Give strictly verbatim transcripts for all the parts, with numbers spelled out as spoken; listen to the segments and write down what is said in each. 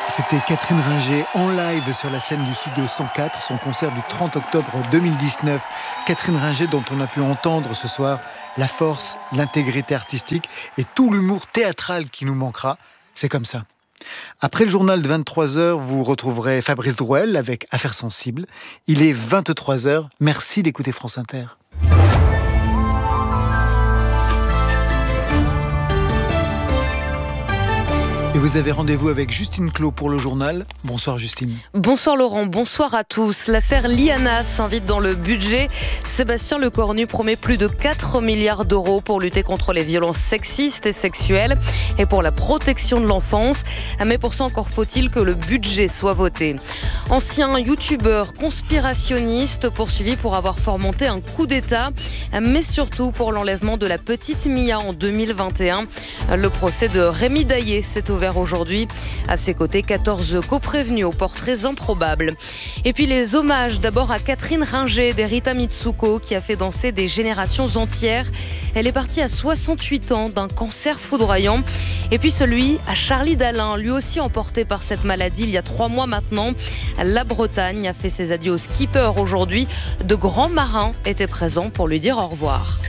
C'était Catherine Ringer en live sur la scène du Studio cent quatre, son concert du trente octobre deux mille dix-neuf. Catherine Ringer dont on a pu entendre ce soir la force, l'intégrité artistique et tout l'humour théâtral qui nous manquera. C'est comme ça. Après le journal de vingt-trois heures, vous retrouverez Fabrice Drouel avec Affaires sensibles. Il est vingt-trois heures. Merci d'écouter France Inter. Et vous avez rendez-vous avec Justine Clos pour le journal. Bonsoir Justine. Bonsoir Laurent, bonsoir à tous. L'affaire Liana s'invite dans le budget. Sébastien Lecornu promet plus de quatre milliards d'euros pour lutter contre les violences sexistes et sexuelles et pour la protection de l'enfance. Mais pour ça, encore faut-il que le budget soit voté. Ancien youtubeur conspirationniste poursuivi pour avoir fomenté un coup d'État, mais surtout pour l'enlèvement de la petite Mia en deux mille vingt et un. Le procès de Rémi Daillé s'est ouvert aujourd'hui. À ses côtés, quatorze co-prévenus aux portraits improbables. Et puis les hommages d'abord à Catherine Ringer d'Erita Mitsuko qui a fait danser des générations entières. Elle est partie à soixante-huit ans d'un cancer foudroyant. Et puis celui à Charlie Dalin, lui aussi emporté par cette maladie il y a trois mois maintenant. La Bretagne a fait ses adieux au skipper aujourd'hui. De grands marins étaient présents pour lui dire au revoir.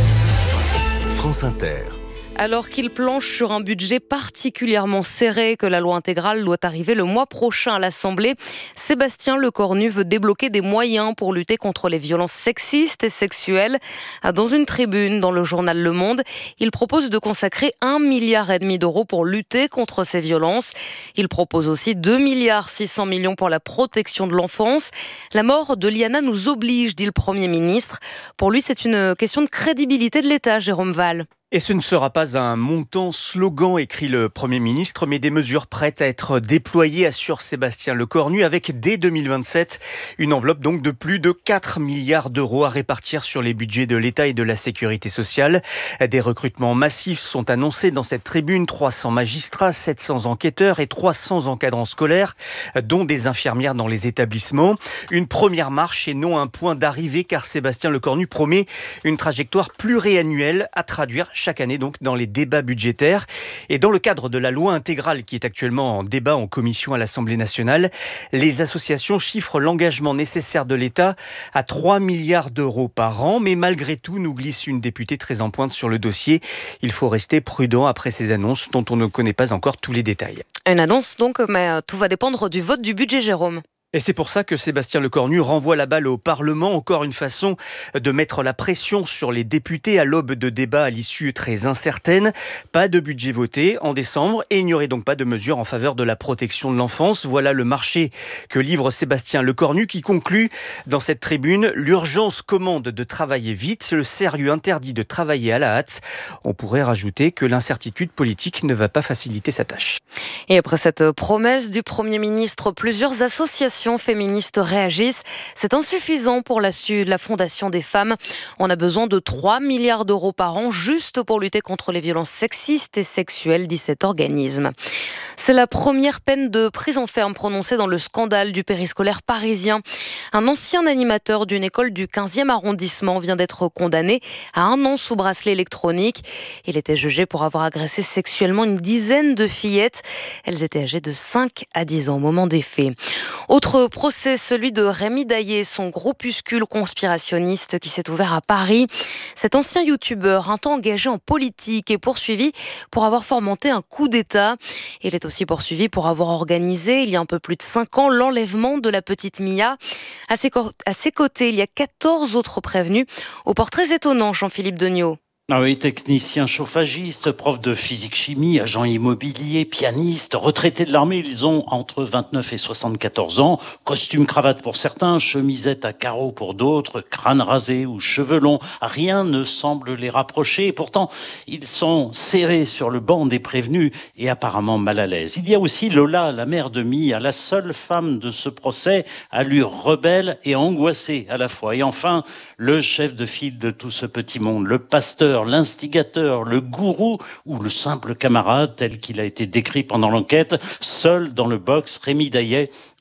France Inter. Alors qu'il planche sur un budget particulièrement serré, que la loi intégrale doit arriver le mois prochain à l'Assemblée, Sébastien Lecornu veut débloquer des moyens pour lutter contre les violences sexistes et sexuelles. Dans une tribune dans le journal Le Monde, il propose de consacrer un milliard et demi d'euros pour lutter contre ces violences. Il propose aussi deux milliards six cents millions pour la protection de l'enfance. La mort de Liana nous oblige, dit le Premier ministre. Pour lui, c'est une question de crédibilité de l'État, Jérôme Val. Et ce ne sera pas un montant slogan, écrit le Premier ministre, mais des mesures prêtes à être déployées, assure Sébastien Lecornu, avec dès deux mille vingt-sept une enveloppe donc de plus de quatre milliards d'euros à répartir sur les budgets de l'État et de la sécurité sociale. Des recrutements massifs sont annoncés dans cette tribune, trois cents magistrats, sept cents enquêteurs et trois cents encadrants scolaires, dont des infirmières dans les établissements. Une première marche et non un point d'arrivée, car Sébastien Lecornu promet une trajectoire pluriannuelle à traduire chaque année donc dans les débats budgétaires. Et dans le cadre de la loi intégrale qui est actuellement en débat en commission à l'Assemblée nationale, les associations chiffrent l'engagement nécessaire de l'État à trois milliards d'euros par an. Mais malgré tout, nous glisse une députée très en pointe sur le dossier. Il faut rester prudent après ces annonces dont on ne connaît pas encore tous les détails. Une annonce donc, mais tout va dépendre du vote du budget, Jérôme. Et c'est pour ça que Sébastien Lecornu renvoie la balle au Parlement, encore une façon de mettre la pression sur les députés à l'aube de débats à l'issue très incertaine. Pas de budget voté en décembre et il n'y aurait donc pas de mesures en faveur de la protection de l'enfance. Voilà le marché que livre Sébastien Lecornu qui conclut dans cette tribune: l'urgence commande de travailler vite, le sérieux interdit de travailler à la hâte. On pourrait rajouter que l'incertitude politique ne va pas faciliter sa tâche. Et après cette promesse du Premier ministre, plusieurs associations féministes réagissent. C'est insuffisant pour la, la Fondation des femmes. On a besoin de trois milliards d'euros par an juste pour lutter contre les violences sexistes et sexuelles, dit cet organisme. C'est la première peine de prison ferme prononcée dans le scandale du périscolaire parisien. Un ancien animateur d'une école du quinzième arrondissement vient d'être condamné à un an sous bracelet électronique. Il était jugé pour avoir agressé sexuellement une dizaine de fillettes. Elles étaient âgées de cinq à dix ans au moment des faits. Autre procès, celui de Rémi Daillé, son groupuscule conspirationniste qui s'est ouvert à Paris. Cet ancien youtubeur, un temps engagé en politique, est poursuivi pour avoir fomenté un coup d'État. Il est aussi poursuivi pour avoir organisé, il y a un peu plus de cinq ans, l'enlèvement de la petite Mia. À ses, co- à ses côtés, il y a quatorze autres prévenus, au portrait étonnant, Jean-Philippe Degnaud. Ah oui, technicien chauffagiste, prof de physique-chimie, agent immobilier, pianiste, retraité de l'armée, ils ont entre vingt-neuf et soixante-quatorze ans, costume cravate pour certains, chemisette à carreaux pour d'autres, crâne rasé ou cheveux longs, rien ne semble les rapprocher et pourtant ils sont serrés sur le banc des prévenus et apparemment mal à l'aise. Il y a aussi Lola, la mère de Mia, la seule femme de ce procès, allure rebelle et angoissée à la fois. Et enfin, le chef de file de tout ce petit monde, le pasteur, l'instigateur, le gourou ou le simple camarade tel qu'il a été décrit pendant l'enquête, seul dans le box, Rémi Daillé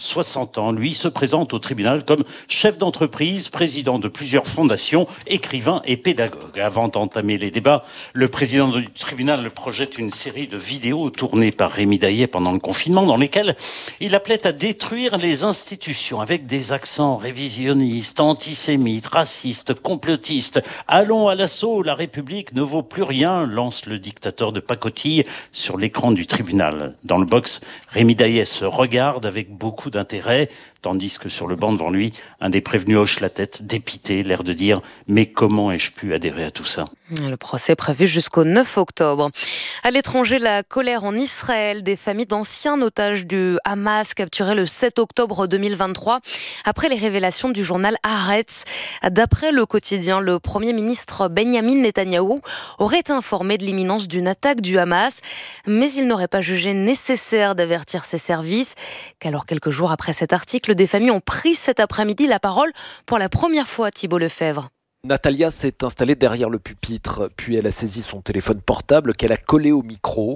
soixante ans. Lui se présente au tribunal comme chef d'entreprise, président de plusieurs fondations, écrivain et pédagogue. Avant d'entamer les débats, le président du tribunal projette une série de vidéos tournées par Rémi Daillet pendant le confinement dans lesquelles il appelait à détruire les institutions avec des accents révisionnistes, antisémites, racistes, complotistes. Allons à l'assaut, la République ne vaut plus rien, lance le dictateur de pacotille sur l'écran du tribunal. Dans le box, Rémi Daillet se regarde avec beaucoup d'intérêt, tandis que sur le banc devant lui, un des prévenus hoche la tête, dépité, l'air de dire « Mais comment ai-je pu adhérer à tout ça ?» Le procès est prévu jusqu'au neuf octobre. À l'étranger, la colère en Israël des familles d'anciens otages du Hamas capturés le sept octobre deux mille vingt-trois après les révélations du journal Haaretz. D'après le quotidien, le Premier ministre Benjamin Netanyahou aurait été informé de l'imminence d'une attaque du Hamas, mais il n'aurait pas jugé nécessaire d'avertir ses services. Qu'alors, quelques jours après cet article, des familles ont pris cet après-midi la parole pour la première fois, Thibault Lefebvre. Natalia s'est installée derrière le pupitre, puis elle a saisi son téléphone portable qu'elle a collé au micro.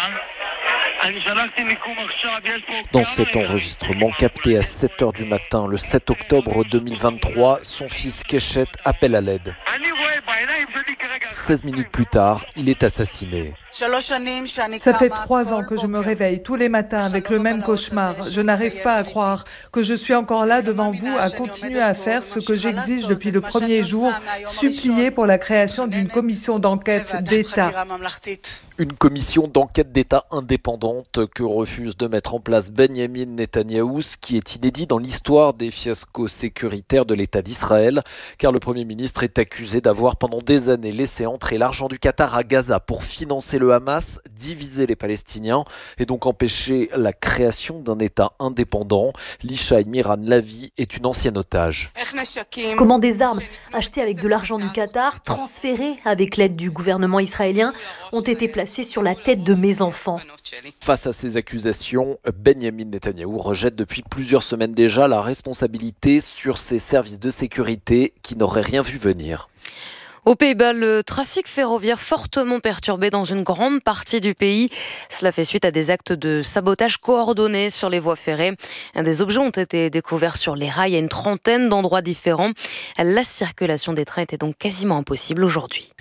Dans cet enregistrement capté à sept heures du matin, le sept octobre deux mille vingt-trois, son fils Keshet appelle à l'aide. seize minutes plus tard, il est assassiné. Ça fait trois ans que je me réveille tous les matins avec le même cauchemar. Je n'arrive pas à croire que je suis encore là devant vous à continuer à faire ce que j'exige depuis le premier jour, supplier pour la création d'une commission d'enquête d'État. Une commission d'enquête d'État indépendante que refuse de mettre en place Benjamin Netanyahou, ce qui est inédit dans l'histoire des fiascos sécuritaires de l'État d'Israël, car le Premier ministre est accusé d'avoir pendant des années laissé entrer l'argent du Qatar à Gaza pour financer le Hamas, diviser les Palestiniens et donc empêcher la création d'un État indépendant. Lishaï Miran Lavi est une ancienne otage. Comment des armes achetées avec de l'argent du Qatar, transférées avec l'aide du gouvernement israélien, ont été placées sur la tête de mes enfants. Face à ces accusations, Benjamin Netanyahou rejette depuis plusieurs semaines déjà la responsabilité sur ses services de sécurité qui n'auraient rien vu venir. Aux Pays-Bas, le trafic ferroviaire fortement perturbé dans une grande partie du pays. Cela fait suite à des actes de sabotage coordonnés sur les voies ferrées. Des objets ont été découverts sur les rails à une trentaine d'endroits différents. La circulation des trains était donc quasiment impossible aujourd'hui.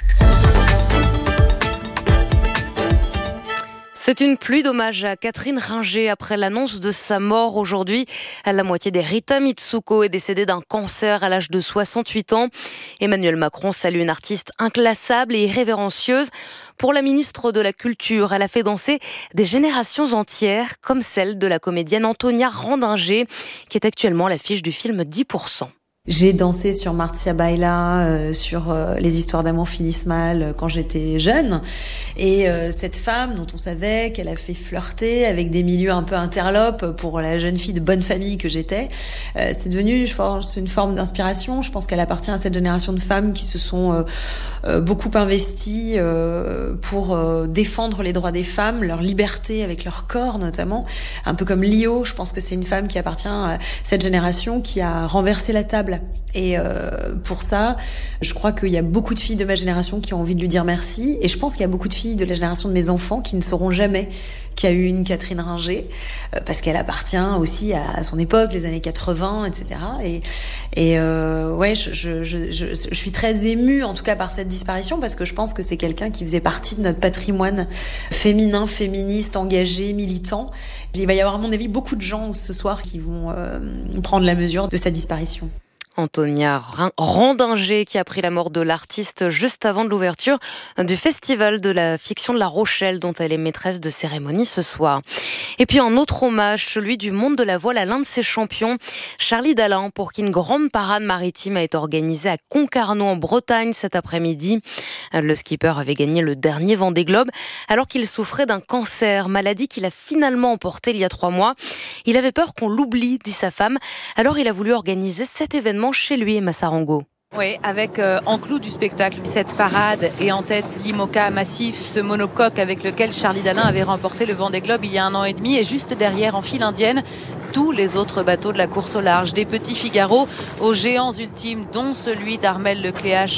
C'est une pluie d'hommage à Catherine Ringer après l'annonce de sa mort aujourd'hui. La moitié des Rita Mitsuko est décédée d'un cancer à l'âge de soixante-huit ans. Emmanuel Macron salue une artiste inclassable et irrévérencieuse. Pour la ministre de la Culture, elle a fait danser des générations entières, comme celle de la comédienne Antonia Rendinger, qui est actuellement à l'affiche du film dix pour cent. J'ai dansé sur Marcia Baila, euh, sur euh, les histoires d'amour finissent mal euh, quand j'étais jeune. Et euh, cette femme dont on savait qu'elle a fait flirter avec des milieux un peu interlopes pour la jeune fille de bonne famille que j'étais, euh, c'est devenu, je pense, une forme d'inspiration. Je pense qu'elle appartient à cette génération de femmes qui se sont euh, euh, beaucoup investies euh, pour euh, défendre les droits des femmes, leur liberté avec leur corps notamment. Un peu comme Lio, je pense que c'est une femme qui appartient à cette génération qui a renversé la table. Et euh, pour ça, je crois qu'il y a beaucoup de filles de ma génération qui ont envie de lui dire merci. Et je pense qu'il y a beaucoup de filles de la génération de mes enfants qui ne sauront jamais qu'il y a eu une Catherine Ringer, euh, parce qu'elle appartient aussi à, à son époque, les années quatre-vingts, et cetera. Et, et euh, ouais, je, je, je, je, je suis très émue, en tout cas, par cette disparition, parce que je pense que c'est quelqu'un qui faisait partie de notre patrimoine féminin, féministe, engagé, militant. Il va y avoir, à mon avis, beaucoup de gens ce soir qui vont euh, prendre la mesure de sa disparition. Antonia Rendinger qui a pris la mort de l'artiste juste avant de l'ouverture du festival de la fiction de La Rochelle dont elle est maîtresse de cérémonie ce soir. Et puis un autre hommage, celui du monde de la voile à l'un de ses champions, Charlie Dalin, pour qui une grande parade maritime a été organisée à Concarneau en Bretagne cet après-midi. Le skipper avait gagné le dernier Vendée Globe alors qu'il souffrait d'un cancer, maladie qu'il a finalement emporté il y a trois mois. Il avait peur qu'on l'oublie, dit sa femme, alors il a voulu organiser cet événement chez lui, Emma Sarango. Oui, avec euh, en clou du spectacle, cette parade et en tête l'IMOCA massif, ce monocoque avec lequel Charlie Dalin avait remporté le Vendée Globe il y a un an et demi, et juste derrière, en file indienne, tous les autres bateaux de la course au large, des petits Figaro aux géants ultimes, dont celui d'Armel Lecléache.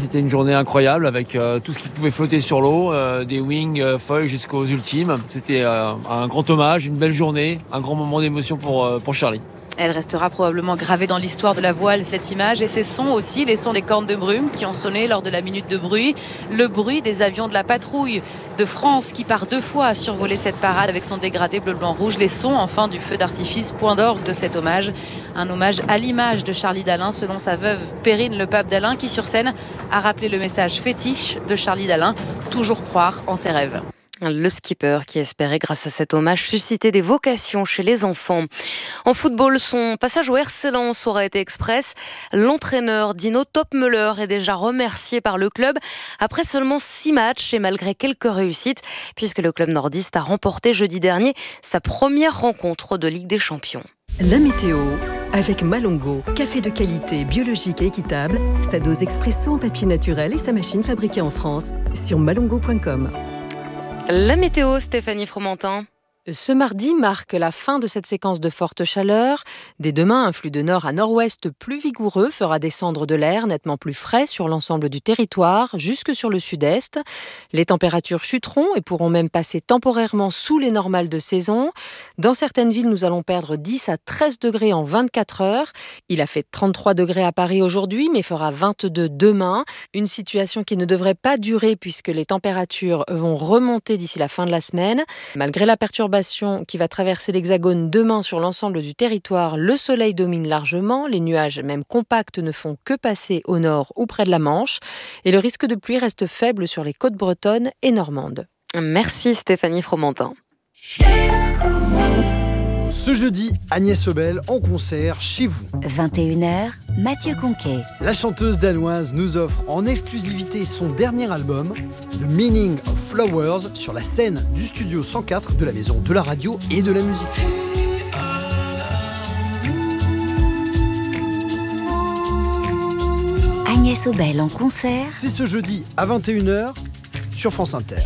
C'était une journée incroyable avec euh, tout ce qui pouvait flotter sur l'eau, euh, des wings euh, folles jusqu'aux ultimes. C'était euh, un grand hommage, une belle journée, un grand moment d'émotion pour, euh, pour Charlie. Elle restera probablement gravée dans l'histoire de la voile, cette image, et ces sons aussi, les sons des cornes de brume qui ont sonné lors de la minute de bruit, le bruit des avions de la patrouille de France qui par deux fois a survolé cette parade avec son dégradé bleu, blanc, rouge, les sons enfin du feu d'artifice, point d'orgue de cet hommage, un hommage à l'image de Charlie Dalin selon sa veuve Perrine Le Pape Dalin qui sur scène a rappelé le message fétiche de Charlie Dalin, toujours croire en ses rêves. Le skipper qui espérait, grâce à cet hommage, susciter des vocations chez les enfants. En football, son passage au R C Lens aura été express. L'entraîneur Dino Topmöller est déjà remercié par le club après seulement six matchs et malgré quelques réussites, puisque le club nordiste a remporté jeudi dernier sa première rencontre de Ligue des Champions. La météo avec Malongo, café de qualité, biologique et équitable, sa dose expresso en papier naturel et sa machine fabriquée en France sur malongo point com. La météo, Stéphanie Fromentin. Ce mardi marque la fin de cette séquence de forte chaleur. Dès demain, un flux de nord à nord-ouest plus vigoureux fera descendre de l'air nettement plus frais sur l'ensemble du territoire, jusque sur le sud-est. Les températures chuteront et pourront même passer temporairement sous les normales de saison. Dans certaines villes, nous allons perdre dix à treize degrés en vingt-quatre heures. Il a fait trente-trois degrés à Paris aujourd'hui, mais fera vingt-deux demain. Une situation qui ne devrait pas durer puisque les températures vont remonter d'ici la fin de la semaine. Malgré la perturbation qui va traverser l'Hexagone demain sur l'ensemble du territoire, le soleil domine largement, les nuages même compacts ne font que passer au nord ou près de la Manche et le risque de pluie reste faible sur les côtes bretonnes et normandes. Merci Stéphanie Fromentin. Ce jeudi, Agnès Obel en concert chez vous. vingt et une heures, Mathieu Conquet. La chanteuse danoise nous offre en exclusivité son dernier album, The Meaning of Flowers, sur la scène du studio cent quatre de la Maison de la Radio et de la Musique. Agnès Obel en concert. C'est ce jeudi à vingt et une heures sur France Inter.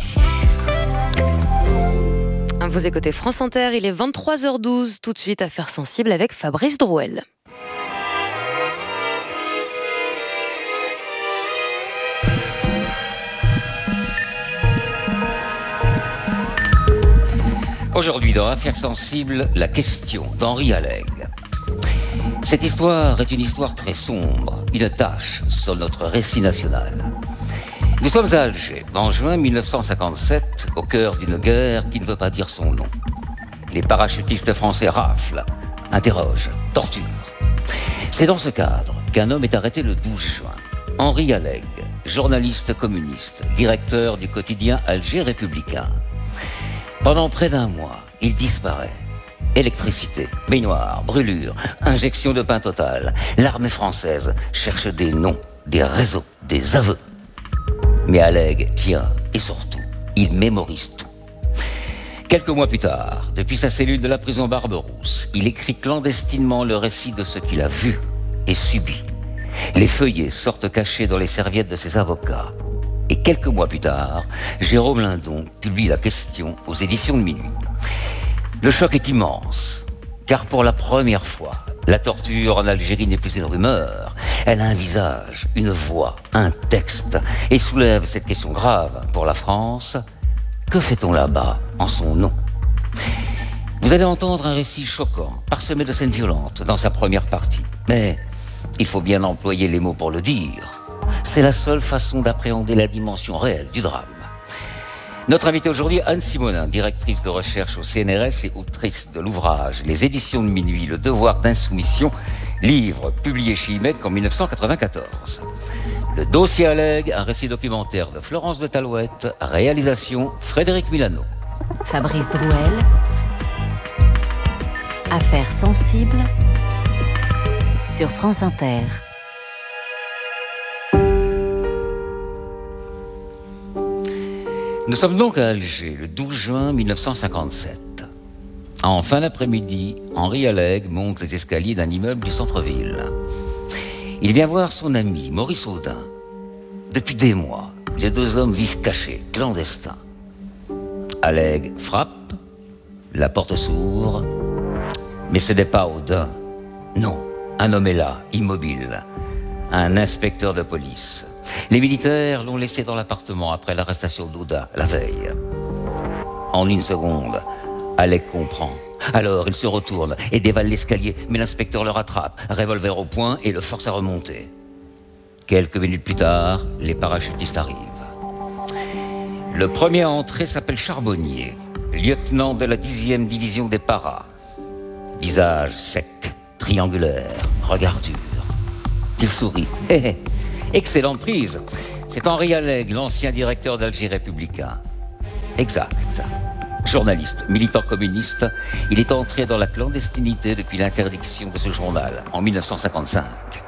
Vous écoutez France Inter, il est vingt-trois heures douze, tout de suite Affaires sensibles avec Fabrice Drouel. Aujourd'hui dans Affaires sensibles, la question d'Henri Allègre. Cette histoire est une histoire très sombre, une tache sur notre récit national. Nous sommes à Alger, en juin mille neuf cent cinquante-sept, au cœur d'une guerre qui ne veut pas dire son nom. Les parachutistes français raflent, interrogent, torturent. C'est dans ce cadre qu'un homme est arrêté le douze juin. Henri Allègre, journaliste communiste, directeur du quotidien Alger Républicain. Pendant près d'un mois, il disparaît. Électricité, baignoire, brûlure, injection de pain total. L'armée française cherche des noms, des réseaux, des aveux. Mais Allègre tient, et surtout, il mémorise tout. Quelques mois plus tard, depuis sa cellule de la prison Barberousse, il écrit clandestinement le récit de ce qu'il a vu et subi. Les feuillets sortent cachés dans les serviettes de ses avocats. Et quelques mois plus tard, Jérôme Lindon publie la question aux éditions de Minuit. Le choc est immense, car pour la première fois, la torture en Algérie n'est plus une rumeur. Elle a un visage, une voix, un texte, et soulève cette question grave pour la France. Que fait-on là-bas en son nom ? Vous allez entendre un récit choquant, parsemé de scènes violentes dans sa première partie. Mais il faut bien employer les mots pour le dire. C'est la seule façon d'appréhender la dimension réelle du drame. Notre invitée aujourd'hui, Anne Simonin, directrice de recherche au C N R S et autrice de l'ouvrage Les éditions de Minuit, le devoir d'insoumission, livre publié chez Imec en mille neuf cent quatre-vingt-quatorze. Le dossier Allègre, un récit documentaire de Florence de Talouette, réalisation Frédéric Milano. Fabrice Drouel. Affaires sensibles sur France Inter. Nous sommes donc à Alger, le douze juin mille neuf cent cinquante-sept. En fin d'après-midi, Henri Allègre monte les escaliers d'un immeuble du centre-ville. Il vient voir son ami, Maurice Audin. Depuis des mois, les deux hommes vivent cachés, clandestins. Allègre frappe, la porte s'ouvre, mais ce n'est pas Audin. Non, un homme est là, immobile. Un inspecteur de police. Les militaires l'ont laissé dans l'appartement après l'arrestation d'Ouda, la veille. En une seconde, Alec comprend. Alors, il se retourne et dévale l'escalier, mais l'inspecteur le rattrape, revolver au poing, et le force à remonter. Quelques minutes plus tard, les parachutistes arrivent. Le premier à entrer s'appelle Charbonnier, lieutenant de la dixième division des paras. Visage sec, triangulaire, regard dur. Il sourit. Hé hé, excellente prise. C'est Henri Alleg, l'ancien directeur d'Alger républicain. Exact. Journaliste, militant communiste, il est entré dans la clandestinité depuis l'interdiction de ce journal en mille neuf cent cinquante-cinq.